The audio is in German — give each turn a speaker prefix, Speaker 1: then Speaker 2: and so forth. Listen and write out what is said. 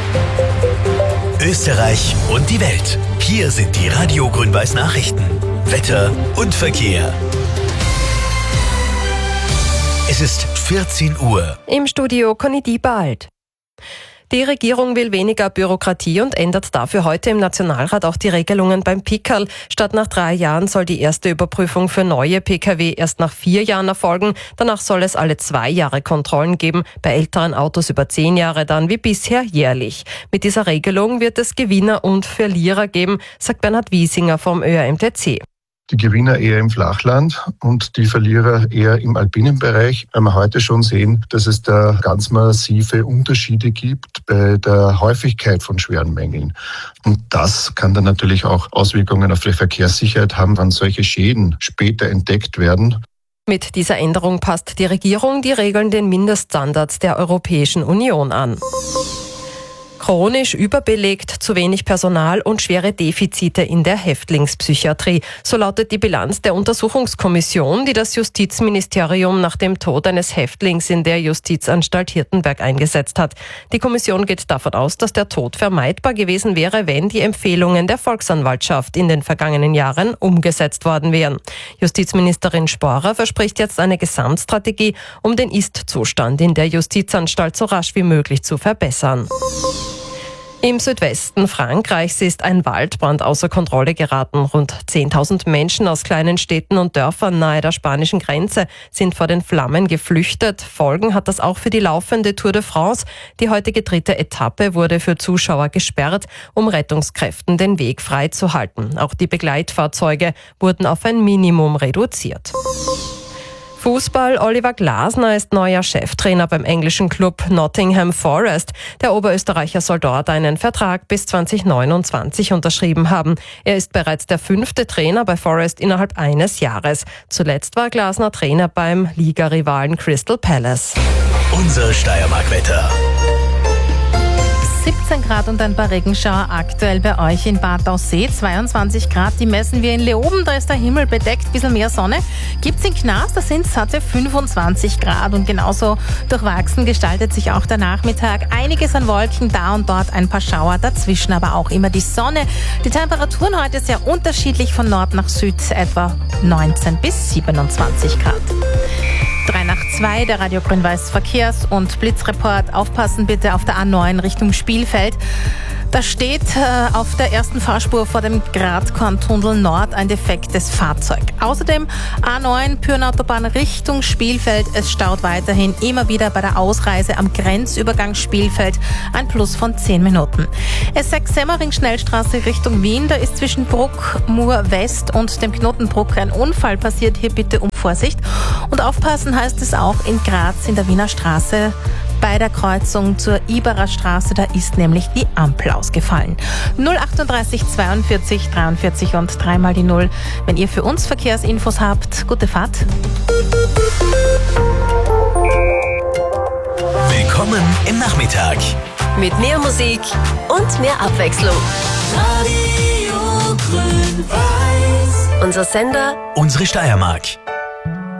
Speaker 1: Österreich und die Welt. Hier sind die Radio Grün-Weiß Nachrichten. Wetter und Verkehr. Es ist 14 Uhr.
Speaker 2: Im Studio Conny Diebald. Die Regierung will weniger Bürokratie und ändert dafür heute im Nationalrat auch die Regelungen beim Pickerl. Statt nach 3 Jahren soll die erste Überprüfung für neue Pkw erst nach 4 Jahren erfolgen. Danach soll es alle 2 Jahre Kontrollen geben, bei älteren Autos über 10 Jahre dann wie bisher jährlich. Mit dieser Regelung wird es Gewinner und Verlierer geben, sagt Bernhard Wiesinger vom ÖAMTC.
Speaker 3: Die Gewinner eher im Flachland und die Verlierer eher im alpinen Bereich, weil wir heute schon sehen, dass es da ganz massive Unterschiede gibt bei der Häufigkeit von schweren Mängeln. Und das kann dann natürlich auch Auswirkungen auf die Verkehrssicherheit haben, wenn solche Schäden später entdeckt werden.
Speaker 2: Mit dieser Änderung passt die Regierung die Regeln den Mindeststandards der Europäischen Union an. Chronisch überbelegt, zu wenig Personal und schwere Defizite in der Häftlingspsychiatrie. So lautet die Bilanz der Untersuchungskommission, die das Justizministerium nach dem Tod eines Häftlings in der Justizanstalt Hirtenberg eingesetzt hat. Die Kommission geht davon aus, dass der Tod vermeidbar gewesen wäre, wenn die Empfehlungen der Volksanwaltschaft in den vergangenen Jahren umgesetzt worden wären. Justizministerin Sporer verspricht jetzt eine Gesamtstrategie, um den Ist-Zustand in der Justizanstalt so rasch wie möglich zu verbessern. Im Südwesten Frankreichs ist ein Waldbrand außer Kontrolle geraten. Rund 10.000 Menschen aus kleinen Städten und Dörfern nahe der spanischen Grenze sind vor den Flammen geflüchtet. Folgen hat das auch für die laufende Tour de France. Die heutige 3. Etappe wurde für Zuschauer gesperrt, um Rettungskräften den Weg freizuhalten. Auch die Begleitfahrzeuge wurden auf ein Minimum reduziert. Fußball: Oliver Glasner ist neuer Cheftrainer beim englischen Club Nottingham Forest. Der Oberösterreicher soll dort einen Vertrag bis 2029 unterschrieben haben. Er ist bereits der 5. Trainer bei Forest innerhalb eines Jahres. Zuletzt war Glasner Trainer beim Ligarivalen Crystal Palace.
Speaker 1: Unser Steiermark-Wetter.
Speaker 4: 17 Grad und ein paar Regenschauer aktuell bei euch in Bad Aussee. 22 Grad, die messen wir in Leoben, da ist der Himmel bedeckt, ein bisschen mehr Sonne. Gibt's in Knast, da sind satte 25 Grad und genauso durchwachsen gestaltet sich auch der Nachmittag. Einiges an Wolken, da und dort ein paar Schauer, dazwischen aber auch immer die Sonne. Die Temperaturen heute sehr unterschiedlich von Nord nach Süd, etwa 19 bis 27 Grad. 3 nach 2, der Radio Grün-Weiß Verkehrs- und Blitzreport. Aufpassen bitte auf der A9 Richtung Spielfeld. Da steht auf der ersten Fahrspur vor dem Gratkorntunnel Nord ein defektes Fahrzeug. Außerdem A9 Pyhrnautobahn Richtung Spielfeld. Es staut weiterhin immer wieder bei der Ausreise am Grenzübergang Spielfeld. Ein Plus von 10 Minuten. S6 Semmering-Schnellstraße Richtung Wien. Da ist zwischen Bruck, Mur West und dem Knotenbruck ein Unfall passiert. Hier bitte um Vorsicht. Und aufpassen heißt es auch in Graz in der Wiener Straße. Bei der Kreuzung zur Iberer Straße, da ist nämlich die Ampel ausgefallen. 038 42 43 und 3 mal die 0. Wenn ihr für uns Verkehrsinfos habt, gute Fahrt.
Speaker 1: Willkommen im Nachmittag.
Speaker 2: Mit mehr Musik und mehr Abwechslung.
Speaker 1: Radio Grün-Weiß.
Speaker 2: Unser Sender,
Speaker 1: unsere Steiermark.